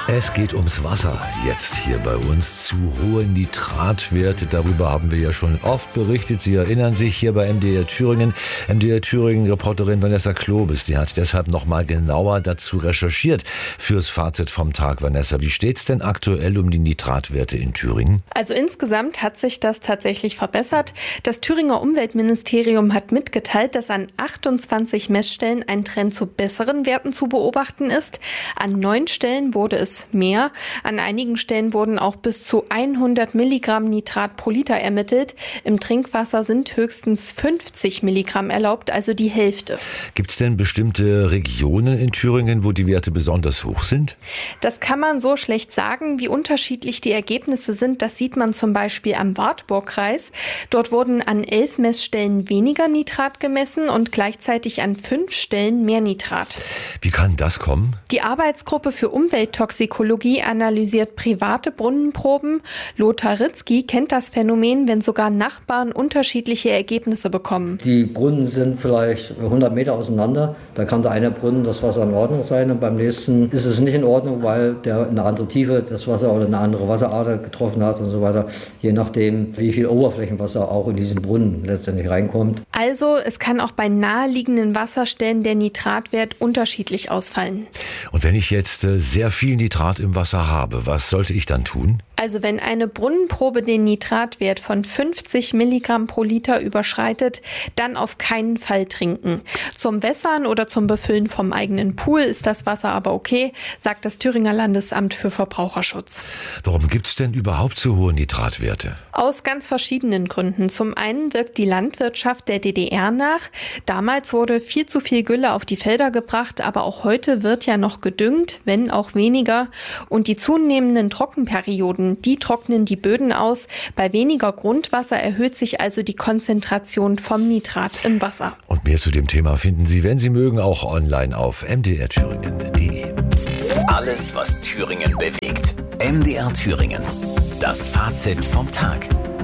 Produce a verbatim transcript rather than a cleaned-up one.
Es geht ums Wasser jetzt hier bei uns. Zu hohe Nitratwerte, darüber haben wir ja schon oft berichtet. Sie erinnern sich hier bei M D R Thüringen. M D R Thüringen-Reporterin Vanessa Klobis, die hat deshalb nochmal genauer dazu recherchiert fürs Fazit vom Tag. Vanessa, wie steht's denn aktuell um die Nitratwerte in Thüringen? Also insgesamt hat sich das tatsächlich verbessert. Das Thüringer Umweltministerium hat mitgeteilt, dass an achtundzwanzig Messstellen ein Trend zu besseren Werten zu beobachten ist. An neun Stellen wurde es mehr. An einigen Stellen wurden auch bis zu hundert Milligramm Nitrat pro Liter ermittelt. Im Trinkwasser sind höchstens fünfzig Milligramm erlaubt, also die Hälfte. Gibt es denn bestimmte Regionen in Thüringen, wo die Werte besonders hoch sind? Das kann man so schlecht sagen. Wie unterschiedlich die Ergebnisse sind, das sieht man zum Beispiel am Wartburgkreis. Dort wurden an elf Messstellen weniger Nitrat gemessen und gleichzeitig an fünf Stellen mehr Nitrat. Wie kann das kommen? Die Arbeitsgruppe für Umwelttoxikologie analysiert private Brunnenproben. Lothar Ritzky kennt das Phänomen, wenn sogar Nachbarn unterschiedliche Ergebnisse bekommen. Die Brunnen sind vielleicht hundert Meter auseinander. Da kann der eine Brunnen das Wasser in Ordnung sein und beim nächsten ist es nicht in Ordnung, weil der eine andere Tiefe das Wasser oder eine andere Wasserader getroffen hat und so weiter. Je nachdem, wie viel Oberflächenwasser auch in diesen Brunnen letztendlich reinkommt. Also es kann auch bei naheliegenden Wasserstellen der Nitratwert unterschiedlich ausfallen. Und wenn ich jetzt äh, sehr viel Nitrat im Wasser habe, was sollte ich dann tun? Also wenn eine Brunnenprobe den Nitratwert von fünfzig Milligramm pro Liter überschreitet, dann auf keinen Fall trinken. Zum Wässern oder zum Befüllen vom eigenen Pool ist das Wasser aber okay, sagt das Thüringer Landesamt für Verbraucherschutz. Warum gibt es denn überhaupt so hohe Nitratwerte? Aus ganz verschiedenen Gründen. Zum einen wirkt die Landwirtschaft der D D R nach. Damals wurde viel zu viel Gülle auf die Felder gebracht, aber auch heute wird ja noch gedüngt, wenn auch weniger. Und die zunehmenden Trockenperioden, die trocknen die Böden aus. Bei weniger Grundwasser erhöht sich also die Konzentration vom Nitrat im Wasser. Und mehr zu dem Thema finden Sie, wenn Sie mögen, auch online auf m d r thüringen punkt d e. Alles, was Thüringen bewegt. M D R Thüringen. Das Fazit vom Tag.